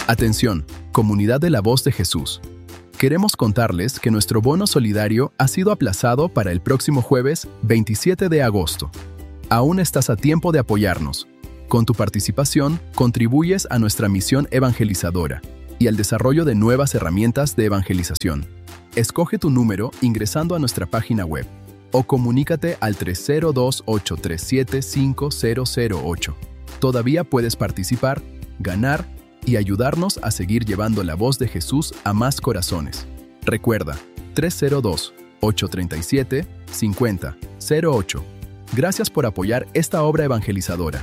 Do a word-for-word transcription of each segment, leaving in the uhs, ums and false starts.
Atención, comunidad de la Voz de Jesús. Queremos contarles que nuestro bono solidario ha sido aplazado para el próximo jueves veintisiete de agosto. Aún estás a tiempo de apoyarnos. Con tu participación, contribuyes a nuestra misión evangelizadora y al desarrollo de nuevas herramientas de evangelización. Escoge tu número ingresando a nuestra página web o comunícate al tres cero dos, ocho tres siete, cinco cero cero ocho. Todavía puedes participar, ganar y ayudarnos a seguir llevando la voz de Jesús a más corazones. Recuerda, tres cero dos, ocho tres siete, cinco cero cero ocho. Gracias por apoyar esta obra evangelizadora.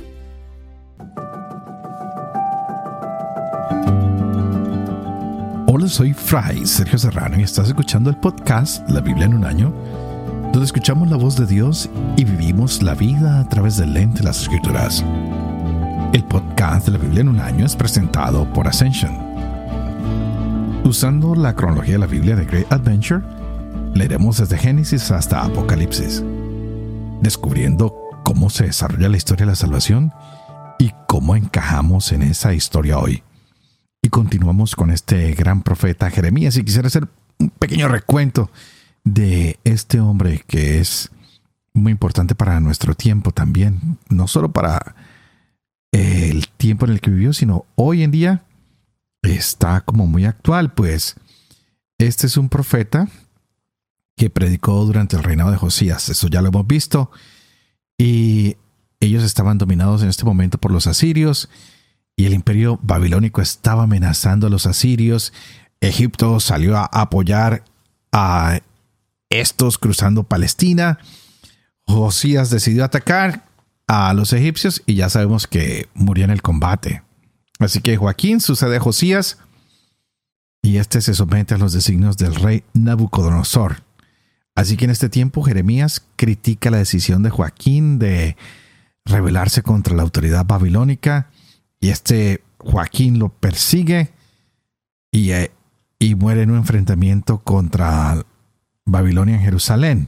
Hola, soy Fray Sergio Serrano y estás escuchando el podcast La Biblia en un año, donde escuchamos la voz de Dios y vivimos la vida a través del lente de las Escrituras. El podcast de La Biblia en un año es presentado por Ascension. Usando la cronología de la Biblia de Great Adventure, leeremos desde Génesis hasta Apocalipsis, descubriendo cómo se desarrolla la historia de la salvación y cómo encajamos en esa historia hoy. Y continuamos con este gran profeta Jeremías, y quisiera hacer un pequeño recuento de este hombre que es muy importante para nuestro tiempo también, no solo para el tiempo en el que vivió, sino hoy en día está como muy actual, pues este es un profeta que predicó durante el reinado de Josías. Eso ya lo hemos visto, y ellos estaban dominados en este momento por los asirios, y el imperio babilónico estaba amenazando a los asirios. Egipto salió a apoyar a estos cruzando Palestina. Josías decidió atacar a los egipcios y ya sabemos que murió en el combate. Así que Joaquín sucede a Josías y este se somete a los designios del rey Nabucodonosor. Así que en este tiempo Jeremías critica la decisión de Joaquín de rebelarse contra la autoridad babilónica, y este Joaquín lo persigue y, eh, y muere en un enfrentamiento contra Babilonia en Jerusalén.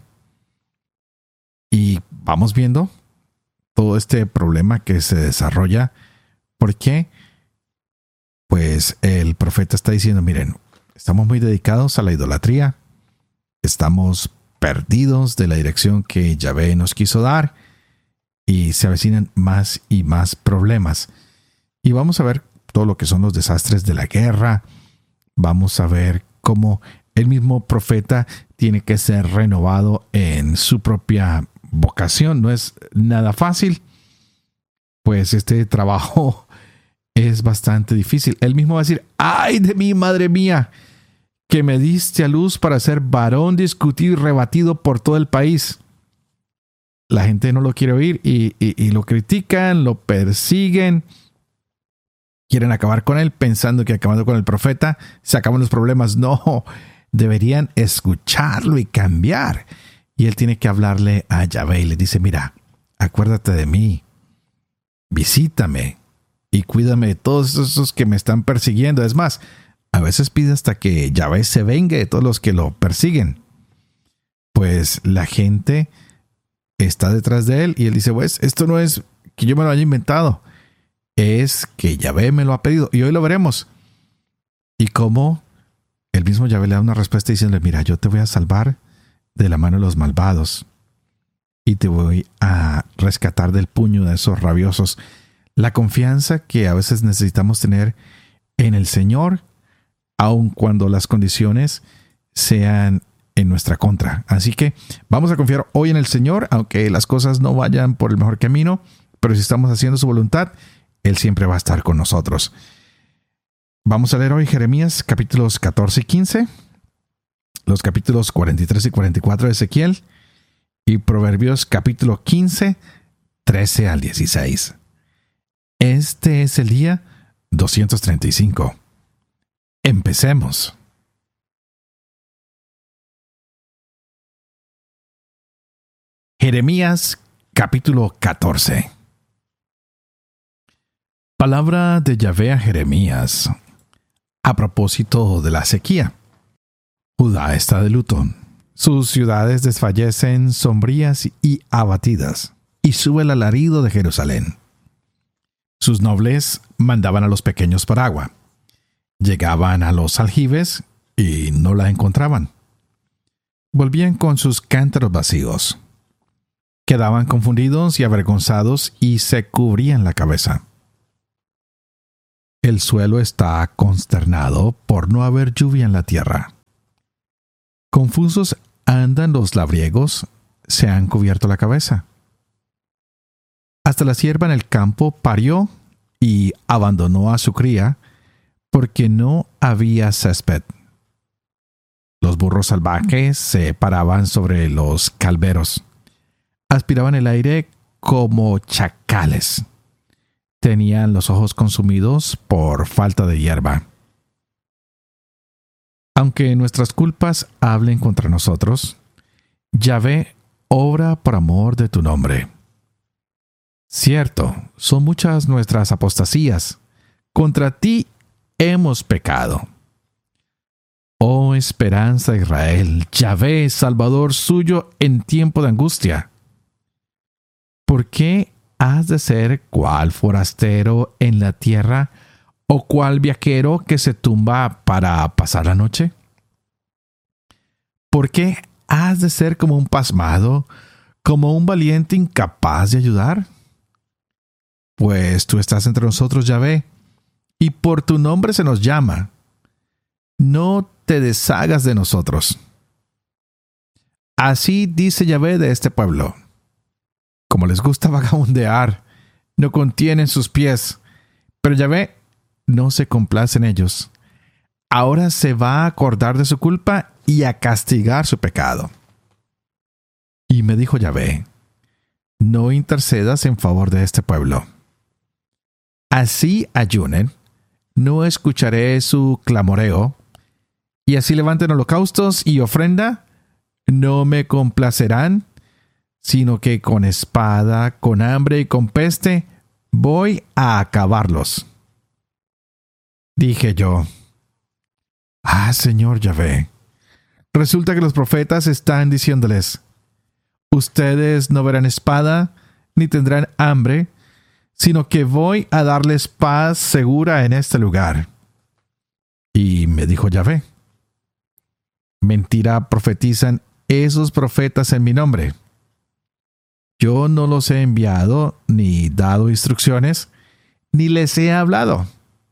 Y vamos viendo todo este problema que se desarrolla. ¿Por qué? Pues el profeta está diciendo, miren, estamos muy dedicados a la idolatría, estamos perdidos de la dirección que Yahvé nos quiso dar, y se avecinan más y más problemas. Y vamos a ver todo lo que son los desastres de la guerra. Vamos a ver cómo el mismo profeta tiene que ser renovado en su propia vocación. No es nada fácil, pues este trabajo es bastante difícil. Él mismo va a decir, ¡ay de mí, madre mía, que me diste a luz para ser varón discutido y rebatido por todo el país! La gente no lo quiere oír y, y, y lo critican, lo persiguen. Quieren acabar con él pensando que acabando con el profeta se acaban los problemas. No, deberían escucharlo y cambiar. Y él tiene que hablarle a Yahvé y le dice, mira, acuérdate de mí, visítame y cuídame de todos esos que me están persiguiendo. Es más, a veces pide hasta que Yahvé se vengue de todos los que lo persiguen. Pues la gente está detrás de él y él dice, pues esto no es que yo me lo haya inventado, es que Yahvé me lo ha pedido, y hoy lo veremos. Y cómo el mismo Yahvé le da una respuesta diciéndole, mira, yo te voy a salvar de la mano de los malvados y te voy a rescatar del puño de esos rabiosos. La confianza que a veces necesitamos tener en el Señor, aun cuando las condiciones sean en nuestra contra. Así que vamos a confiar hoy en el Señor, aunque las cosas no vayan por el mejor camino, pero si estamos haciendo su voluntad, Él siempre va a estar con nosotros. Vamos a leer hoy Jeremías capítulos catorce y quince, los capítulos cuarenta y tres y cuarenta y cuatro de Ezequiel, y Proverbios capítulo quince, trece al dieciséis. Este es el día doscientos treinta y cinco. Empecemos. Jeremías capítulo catorce. Palabra de Yahvé a Jeremías a propósito de la sequía. Judá está de luto. Sus ciudades desfallecen sombrías y abatidas, y sube el alarido de Jerusalén. Sus nobles mandaban a los pequeños por agua, Llegaban a los aljibes y no la encontraban. Volvían con sus cántaros vacíos. Quedaban confundidos y avergonzados y se cubrían la cabeza. El suelo está consternado por no haber lluvia en la tierra. Confusos andan los labriegos, se han cubierto la cabeza. Hasta la sierva en el campo parió y abandonó a su cría porque no había césped. Los burros salvajes se paraban sobre los calveros. Aspiraban el aire como chacales. Tenían los ojos consumidos por falta de hierba. Aunque nuestras culpas hablen contra nosotros, Yahvé obra por amor de tu nombre. Cierto, son muchas nuestras apostasías. Contra ti hemos pecado. Oh esperanza de Israel, Yahvé, Salvador suyo en tiempo de angustia. ¿Por qué has de ser cual forastero en la tierra o cual viajero que se tumba para pasar la noche? ¿Por qué has de ser como un pasmado, como un valiente incapaz de ayudar? Pues tú estás entre nosotros, Yahvé, y por tu nombre se nos llama. No te deshagas de nosotros. Así dice Yahvé de este pueblo. Como les gusta vagabundear, no contienen sus pies, pero Yahvé no se complace en ellos. Ahora se va a acordar de su culpa y a castigar su pecado. Y me dijo Yahvé, no intercedas en favor de este pueblo. Así ayunen, no escucharé su clamoreo, y así levanten holocaustos y ofrenda, no me complacerán, sino que con espada, con hambre y con peste, voy a acabarlos. Dije yo, ah, Señor Yahvé, resulta que los profetas están diciéndoles, ustedes no verán espada, ni tendrán hambre, sino que voy a darles paz segura en este lugar. Y me dijo Yahvé, mentira profetizan esos profetas en mi nombre. Yo no los he enviado, ni dado instrucciones, ni les he hablado.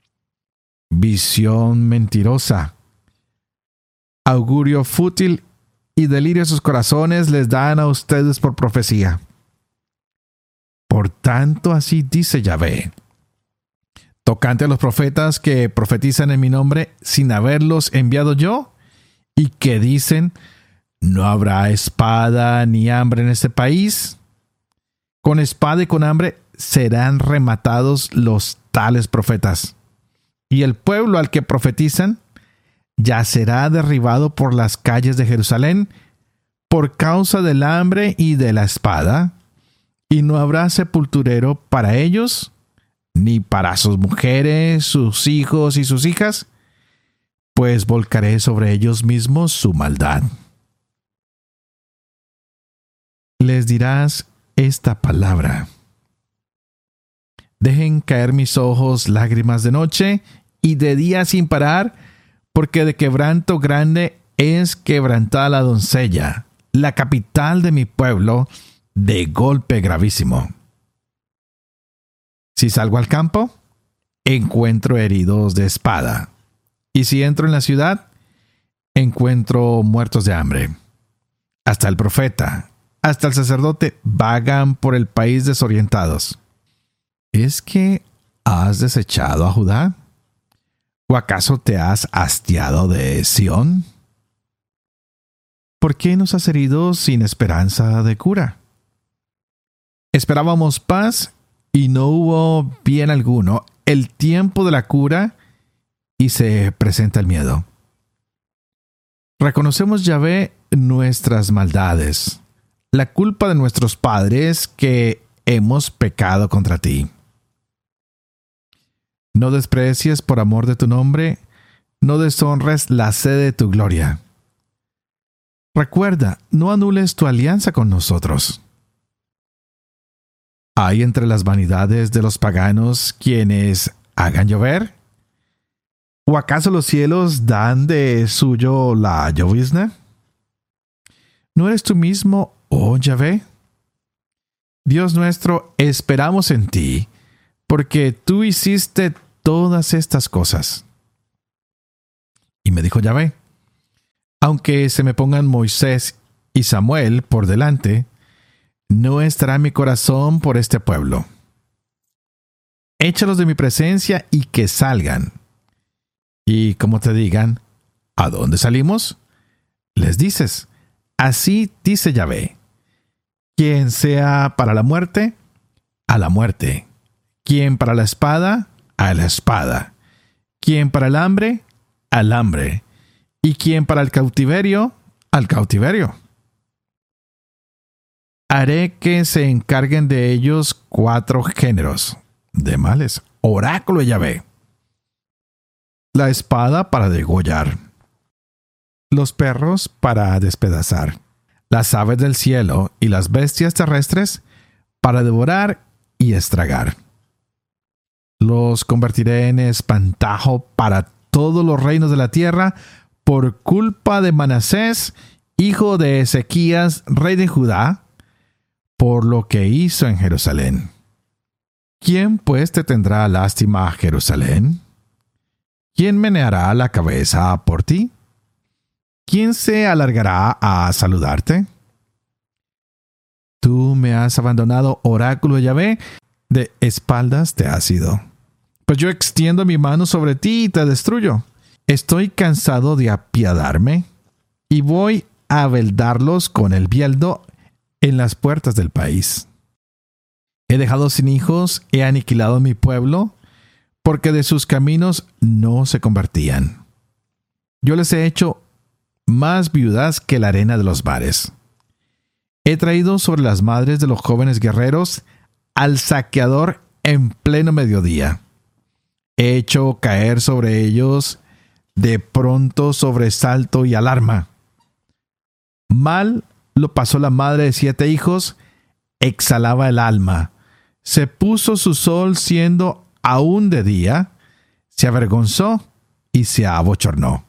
Visión mentirosa, augurio fútil y delirio en sus corazones les dan a ustedes por profecía. Por tanto, así dice Yahvé, tocante a los profetas que profetizan en mi nombre sin haberlos enviado yo, y que dicen, no habrá espada ni hambre en este país. Con espada y con hambre serán rematados los tales profetas. Y el pueblo al que profetizan ya será derribado por las calles de Jerusalén por causa del hambre y de la espada, y no habrá sepulturero para ellos, ni para sus mujeres, sus hijos y sus hijas, pues volcaré sobre ellos mismos su maldad. Les dirás esta palabra: dejen caer mis ojos lágrimas de noche y de día sin parar, porque de quebranto grande es quebrantada la doncella, la capital de mi pueblo, de golpe gravísimo. Si salgo al campo, encuentro heridos de espada, y si entro en la ciudad, encuentro muertos de hambre. Hasta el profeta, hasta el sacerdote vagan por el país desorientados. ¿Es que has desechado a Judá? ¿O acaso te has hastiado de Sión? ¿Por qué nos has herido sin esperanza de cura? Esperábamos paz y no hubo bien alguno, el tiempo de la cura, y se presenta el miedo. Reconocemos, Yahvé, nuestras maldades, la culpa de nuestros padres que hemos pecado contra ti. No desprecies por amor de tu nombre, no deshonres la sede de tu gloria. Recuerda, no anules tu alianza con nosotros. ¿Hay entre las vanidades de los paganos quienes hagan llover? ¿O acaso los cielos dan de suyo la llovizna? ¿No eres tú mismo, oh Yahvé? Dios nuestro, esperamos en ti, porque tú hiciste todas estas cosas. Y me dijo Yahvé, aunque se me pongan Moisés y Samuel por delante, no estará mi corazón por este pueblo. Échalos de mi presencia y que salgan. Y como te digan, ¿a dónde salimos? Les dices, así dice Yahvé, quien sea para la muerte, a la muerte. Quien para la espada, a la espada. Quien para el hambre, al hambre. Y quien para el cautiverio, al cautiverio. Haré que se encarguen de ellos cuatro géneros de males. Oráculo de Yahvé. La espada para degollar. Los perros para despedazar. Las aves del cielo y las bestias terrestres para devorar y estragar. Los convertiré en espantajo para todos los reinos de la tierra por culpa de Manasés, hijo de Ezequías, rey de Judá, por lo que hizo en Jerusalén. ¿Quién pues te tendrá lástima a Jerusalén? ¿Quién meneará la cabeza por ti? ¿Quién se alargará a saludarte? Tú me has abandonado, oráculo de Yahvé, de espaldas te has ido. Pues yo extiendo mi mano sobre ti y te destruyo. Estoy cansado de apiadarme y voy a veldarlos con el bieldo en las puertas del país. He dejado sin hijos, he aniquilado a mi pueblo, porque de sus caminos no se convertían. Yo les he hecho más viudas que la arena de los mares. He traído sobre las madres de los jóvenes guerreros al saqueador en pleno mediodía. He hecho caer sobre ellos de pronto sobresalto y alarma. Mal lo pasó la madre de siete hijos, exhalaba el alma. Se puso su sol siendo aún de día, se avergonzó y se abochornó.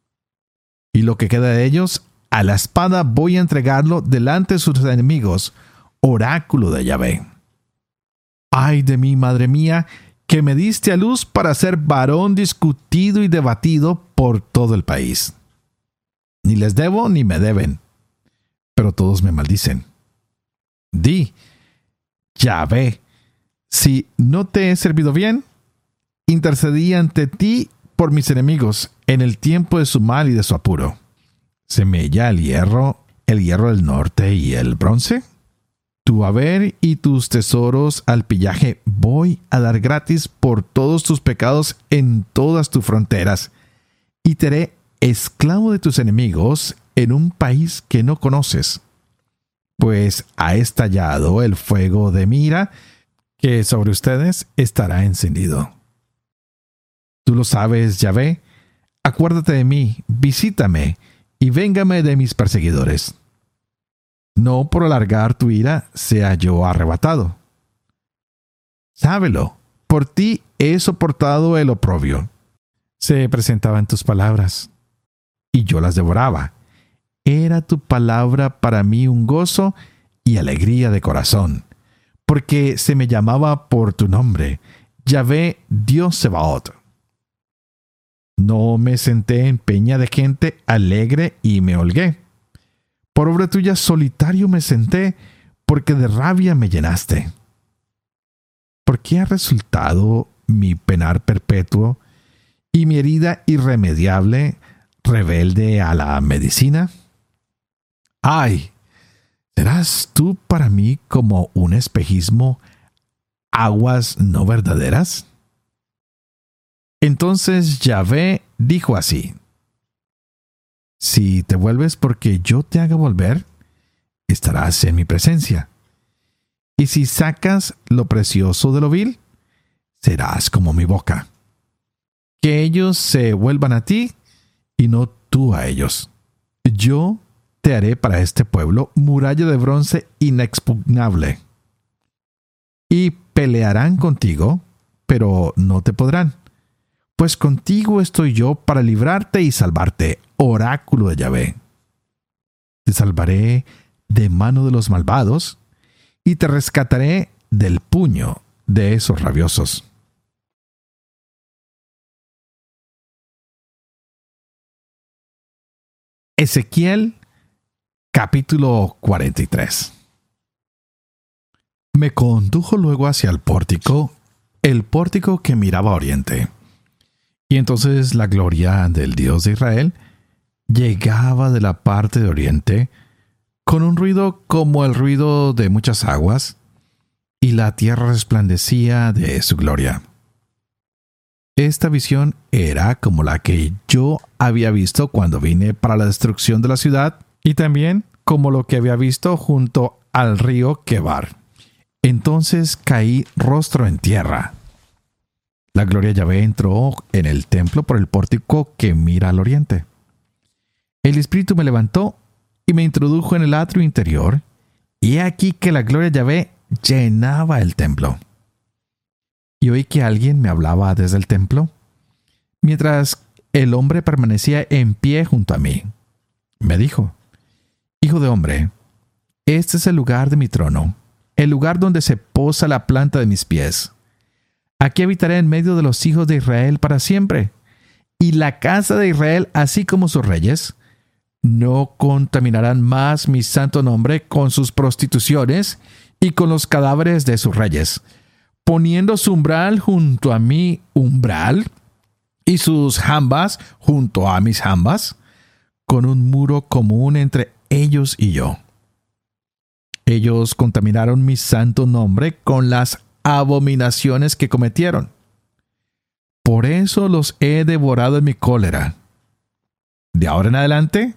Y lo que queda de ellos, a la espada voy a entregarlo delante de sus enemigos, oráculo de Yahvé. Ay de mí, madre mía, que me diste a luz para ser varón discutido y debatido por todo el país. Ni les debo ni me deben, pero todos me maldicen. Di, Yahvé, si no te he servido bien, intercedí ante ti por mis enemigos en el tiempo de su mal y de su apuro. ¿Semella el hierro, el hierro del norte y el bronce? Tu haber y tus tesoros al pillaje voy a dar gratis por todos tus pecados en todas tus fronteras, y te haré esclavo de tus enemigos en un país que no conoces. Pues ha estallado el fuego de mi ira, que sobre ustedes estará encendido. Tú lo sabes, Yahvé, acuérdate de mí, visítame, y véngame de mis perseguidores. No por alargar tu ira sea yo arrebatado. Sábelo, por ti he soportado el oprobio. Se presentaban tus palabras, y yo las devoraba. Era tu palabra para mí un gozo y alegría de corazón, porque se me llamaba por tu nombre, Yahvé Dios Sebaot. No me senté en peña de gente alegre y me holgué. Por obra tuya solitario me senté, porque de rabia me llenaste. ¿Por qué ha resultado mi penar perpetuo y mi herida irremediable, rebelde a la medicina? ¡Ay! ¿Serás tú para mí como un espejismo, aguas no verdaderas? Entonces Yahvé dijo así: si te vuelves porque yo te haga volver, estarás en mi presencia. Y si sacas lo precioso de lo vil, serás como mi boca. Que ellos se vuelvan a ti y no tú a ellos. Yo te haré para este pueblo muralla de bronce inexpugnable. Y pelearán contigo, pero no te podrán, pues contigo estoy yo para librarte y salvarte, oráculo de Yahvé. Te salvaré de mano de los malvados y te rescataré del puño de esos rabiosos. Ezequiel capítulo cuarenta y tres. Me condujo luego hacia el pórtico, el pórtico que miraba a oriente. Y entonces la gloria del Dios de Israel llegaba de la parte de oriente con un ruido como el ruido de muchas aguas, y la tierra resplandecía de su gloria. Esta visión era como la que yo había visto cuando vine para la destrucción de la ciudad, y también como lo que había visto junto al río Quebar. Entonces caí rostro en tierra. La gloria de Yahvé entró en el templo por el pórtico que mira al oriente. El Espíritu me levantó y me introdujo en el atrio interior, y he aquí que la gloria de Yahvé llenaba el templo. Y oí que alguien me hablaba desde el templo, mientras el hombre permanecía en pie junto a mí. Me dijo: Hijo de hombre, este es el lugar de mi trono, el lugar donde se posa la planta de mis pies. Aquí habitaré en medio de los hijos de Israel para siempre, y la casa de Israel, así como sus reyes, no contaminarán más mi santo nombre con sus prostituciones y con los cadáveres de sus reyes, poniendo su umbral junto a mi umbral y sus jambas junto a mis jambas, con un muro común entre ellos y yo. Ellos contaminaron mi santo nombre con las abominaciones que cometieron. Por eso los he devorado en mi cólera. De ahora en adelante,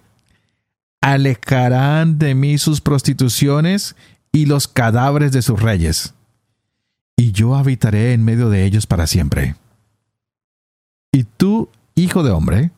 alejarán de mí sus prostituciones y los cadáveres de sus reyes, y yo habitaré en medio de ellos para siempre. Y tú, hijo de hombre,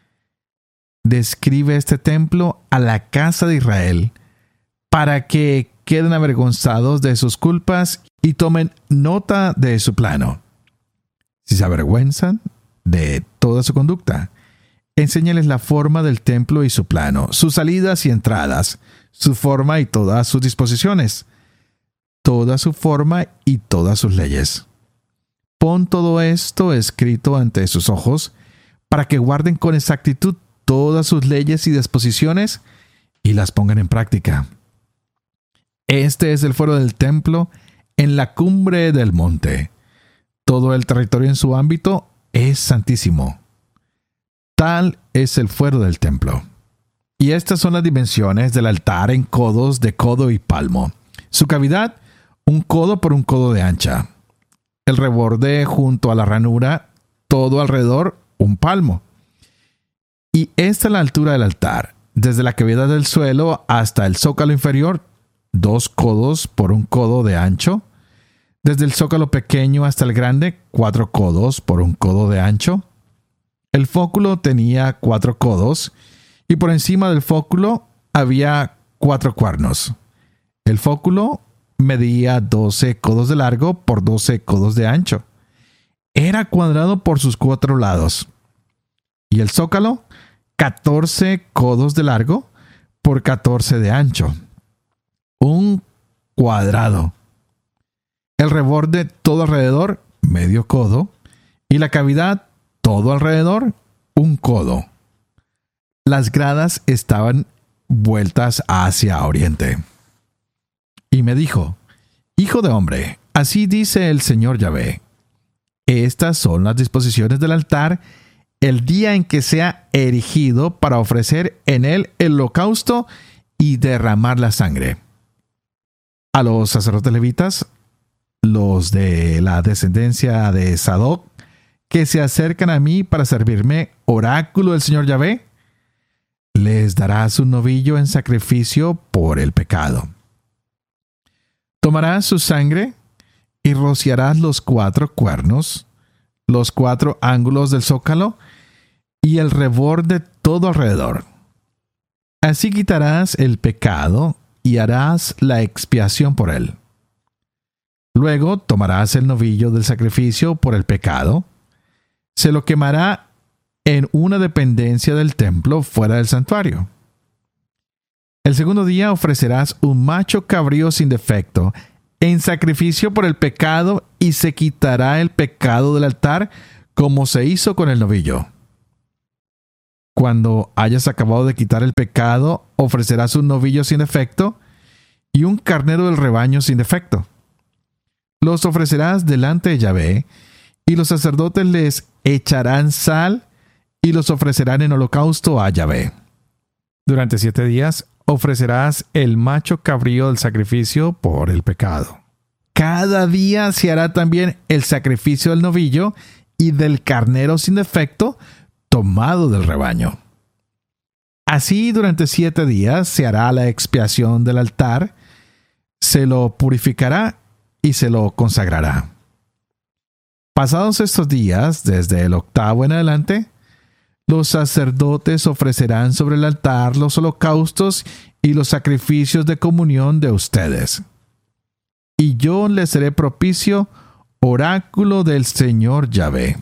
describe este templo a la casa de Israel, para que queden avergonzados de sus culpas y tomen nota de su plano. Si se avergüenzan de toda su conducta, enséñales la forma del templo y su plano, sus salidas y entradas, su forma y todas sus disposiciones, toda su forma y todas sus leyes. Pon todo esto escrito ante sus ojos, para que guarden con exactitud todas sus leyes y disposiciones y las pongan en práctica. Este es el fuero del templo en la cumbre del monte. Todo el territorio en su ámbito es santísimo. Tal es el fuero del templo. Y estas son las dimensiones del altar en codos de codo y palmo. Su cavidad, un codo por un codo de ancha. El reborde junto a la ranura, todo alrededor, un palmo. Y esta es la altura del altar, desde la cavidad del suelo hasta el zócalo inferior, dos codos por un codo de ancho. Desde el zócalo pequeño hasta el grande, cuatro codos por un codo de ancho. El fóculo tenía cuatro codos, y por encima del fóculo había cuatro cuernos. El fóculo medía doce codos de largo por doce codos de ancho. Era cuadrado por sus cuatro lados. Y el zócalo, catorce codos de largo por catorce de ancho. Un cuadrado. El reborde todo alrededor, medio codo, y la cavidad todo alrededor, un codo. Las gradas estaban vueltas hacia oriente. Y me dijo: Hijo de hombre, así dice el Señor Yahvé: estas son las disposiciones del altar el día en que sea erigido para ofrecer en él el holocausto y derramar la sangre. A los sacerdotes levitas, los de la descendencia de Sadoc, que se acercan a mí para servirme, oráculo del Señor Yahvé, les darás un novillo en sacrificio por el pecado. Tomarás su sangre y rociarás los cuatro cuernos, los cuatro ángulos del zócalo y el reborde todo alrededor. Así quitarás el pecado y harás la expiación por él. Luego tomarás el novillo del sacrificio por el pecado, se lo quemará en una dependencia del templo fuera del santuario. El segundo día ofrecerás un macho cabrío sin defecto en sacrificio por el pecado y se quitará el pecado del altar como se hizo con el novillo. Cuando hayas acabado de quitar el pecado, ofrecerás un novillo sin defecto y un carnero del rebaño sin defecto. Los ofrecerás delante de Yahvé, y los sacerdotes les echarán sal y los ofrecerán en holocausto a Yahvé. Durante siete días ofrecerás el macho cabrío del sacrificio por el pecado. Cada día se hará también el sacrificio del novillo y del carnero sin defecto tomado del rebaño. Así durante siete días se hará la expiación del altar, se lo purificará y se lo consagrará. Pasados estos días, desde el octavo en adelante, los sacerdotes ofrecerán sobre el altar los holocaustos y los sacrificios de comunión de ustedes. Y yo les seré propicio, oráculo del Señor Yahvé.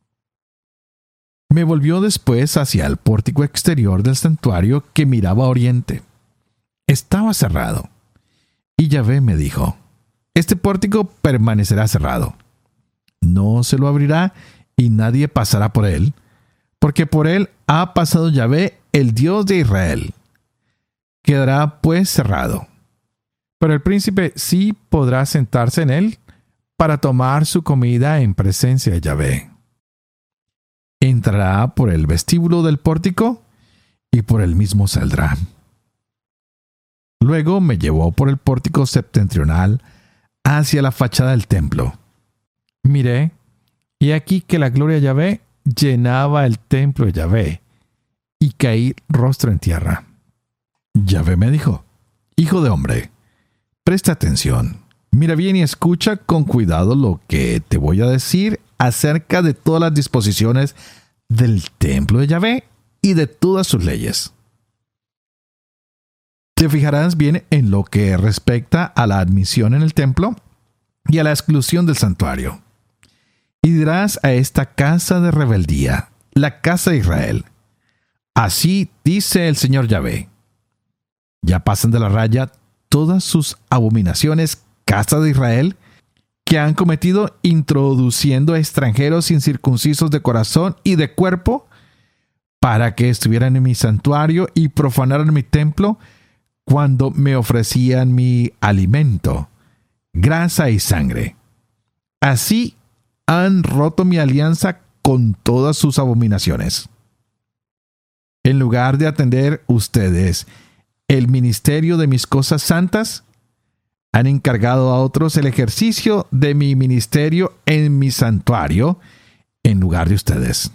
Me volvió después hacia el pórtico exterior del santuario que miraba a oriente. Estaba cerrado. Y Yahvé me dijo: este pórtico permanecerá cerrado. No se lo abrirá y nadie pasará por él, porque por él ha pasado Yahvé, el Dios de Israel. Quedará pues cerrado. Pero el príncipe sí podrá sentarse en él para tomar su comida en presencia de Yahvé. Entrará por el vestíbulo del pórtico y por él mismo saldrá. Luego me llevó por el pórtico septentrional hacia la fachada del templo. Miré, y aquí que la gloria de Yahvé llenaba el templo de Yahvé, y caí rostro en tierra. Yahvé me dijo: hijo de hombre, presta atención, mira bien y escucha con cuidado lo que te voy a decir acerca de todas las disposiciones del templo de Yahvé y de todas sus leyes. Te fijarás bien en lo que respecta a la admisión en el templo y a la exclusión del santuario. Y dirás a esta casa de rebeldía, la casa de Israel: así dice el Señor Yahvé: ya pasan de la raya todas sus abominaciones, casa de Israel, que han cometido introduciendo extranjeros incircuncisos de corazón y de cuerpo, para que estuvieran en mi santuario y profanaran mi templo cuando me ofrecían mi alimento, grasa y sangre. Así han roto mi alianza con todas sus abominaciones. En lugar de atender ustedes el ministerio de mis cosas santas, han encargado a otros el ejercicio de mi ministerio en mi santuario en lugar de ustedes.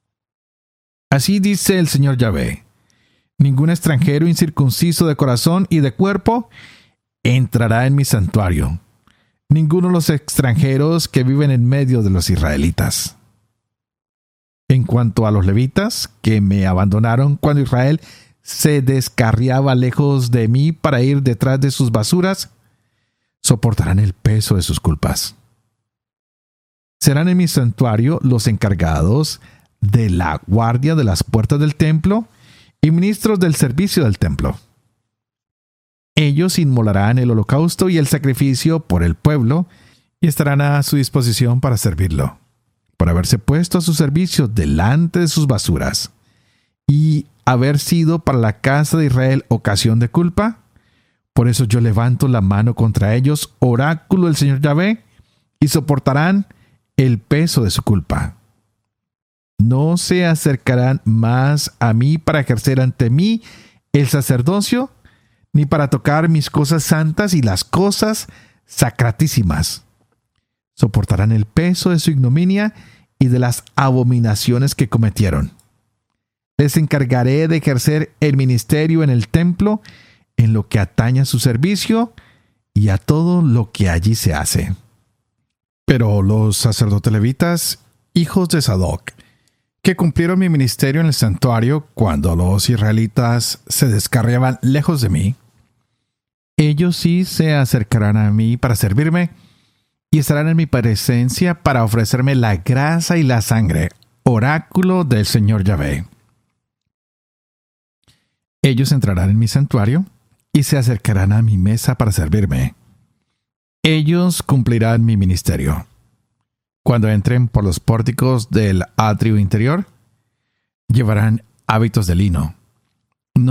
Así dice el Señor Yahvé: ningún extranjero incircunciso de corazón y de cuerpo entrará en mi santuario, ninguno de los extranjeros que viven en medio de los israelitas. En cuanto a los levitas, que me abandonaron cuando Israel se descarriaba lejos de mí para ir detrás de sus basuras, soportarán el peso de sus culpas. Serán en mi santuario los encargados de la guardia de las puertas del templo y ministros del servicio del templo. Ellos inmolarán el holocausto y el sacrificio por el pueblo y estarán a su disposición para servirlo, por haberse puesto a su servicio delante de sus basuras y haber sido para la casa de Israel ocasión de culpa. Por eso yo levanto la mano contra ellos, oráculo del Señor Yahvé, y soportarán el peso de su culpa. No se acercarán más a mí para ejercer ante mí el sacerdocio, ni para tocar mis cosas santas y las cosas sacratísimas. Soportarán el peso de su ignominia y de las abominaciones que cometieron. Les encargaré de ejercer el ministerio en el templo, en lo que atañe a su servicio y a todo lo que allí se hace. Pero los sacerdotes levitas, hijos de Sadoc, que cumplieron mi ministerio en el santuario cuando los israelitas se descarriaban lejos de mí, ellos sí se acercarán a mí para servirme y estarán en mi presencia para ofrecerme la grasa y la sangre, oráculo del Señor Yahvé. Ellos entrarán en mi santuario y se acercarán a mi mesa para servirme. Ellos cumplirán mi ministerio. Cuando entren por los pórticos del atrio interior, llevarán hábitos de lino.